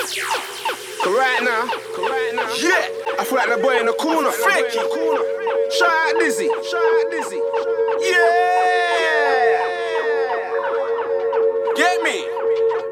Right now, yeah, I feel like the boy in the corner, Frankie. Shout out Dizzy, yeah.